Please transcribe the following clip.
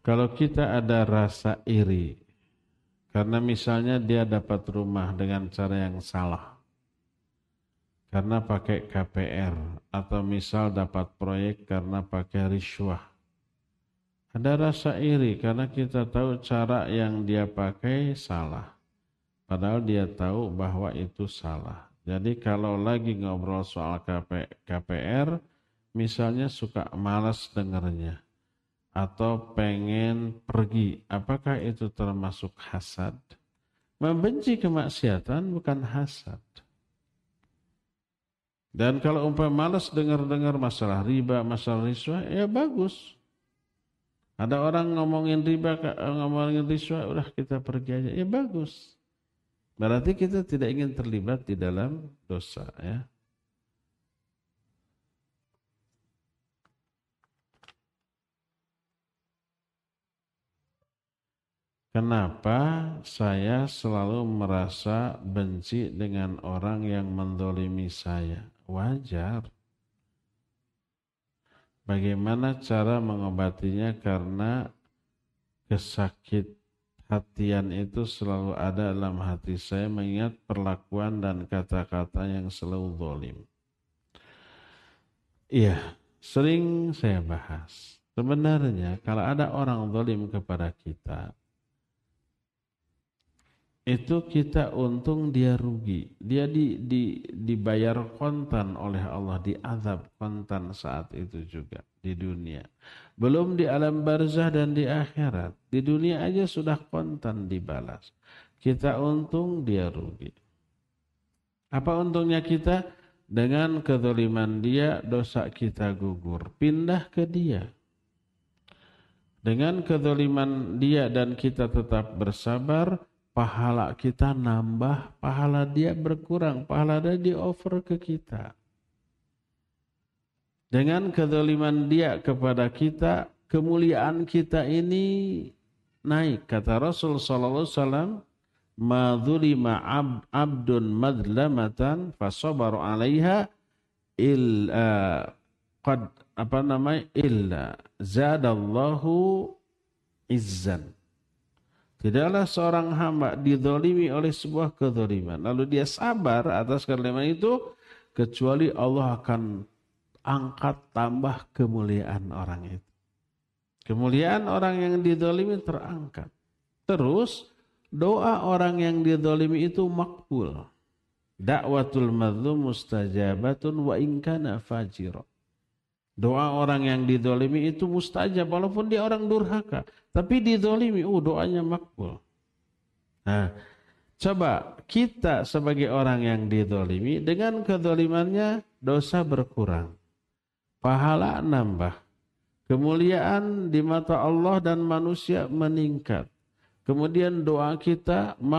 Kalau kita ada rasa iri, karena misalnya dia dapat rumah dengan cara yang salah, karena pakai KPR, atau misal dapat proyek karena pakai riswah. Ada rasa iri karena kita tahu cara yang dia pakai salah. Padahal dia tahu bahwa itu salah. Jadi kalau lagi ngobrol soal KPR, misalnya suka malas dengarnya. Atau pengen pergi. Apakah itu termasuk hasad? Membenci kemaksiatan bukan hasad. Dan kalau malas dengar-dengar masalah riba, masalah riswah, ya bagus. Ada orang ngomongin riba, ngomongin riswah, udah kita pergi aja. Ya bagus. Berarti kita tidak ingin terlibat di dalam dosa, ya. Kenapa saya selalu merasa benci dengan orang yang mendolimi saya? Wajar. Bagaimana cara mengobatinya? Karena kesakit hatian itu selalu ada dalam hati saya mengingat perlakuan dan kata-kata yang selalu zalim. Iya, sering saya bahas. Sebenarnya kalau ada orang zalim kepada kita, itu kita untung dia rugi. Dia dibayar kontan oleh Allah, diazab kontan saat itu juga di dunia. Belum di alam barzah dan di akhirat. Di dunia aja sudah kontan dibalas. Kita untung, dia rugi. Apa untungnya kita? Dengan kezaliman dia, dosa kita gugur. Pindah ke dia. Dengan kezaliman dia dan kita tetap bersabar, pahala kita nambah, pahala dia berkurang, pahala dia di-offer ke kita. Dengan kezaliman dia kepada kita, kemuliaan kita ini naik. Kata Rasul sallallahu alaihi wasallam, "Ma dzulima 'abdun madlamatan fasabaru 'alaiha illa zadallahu izzan." Tidaklah seorang hamba dizalimi oleh sebuah kezaliman, lalu dia sabar atas kezaliman itu, kecuali Allah akan angkat tambah kemuliaan orang itu. Kemuliaan orang yang dizalimi terangkat. Terus doa orang yang dizalimi itu makbul. Da'watul mazlum mustajabatun wa in kana fajira. Doa orang yang dizalimi itu mustajab walaupun dia orang durhaka. Tapi dizalimi, doanya makbul. Nah, coba kita sebagai orang yang dizalimi, dengan kezalimannya dosa berkurang. Pahala nambah. Kemuliaan di mata Allah dan manusia meningkat. Kemudian doa kita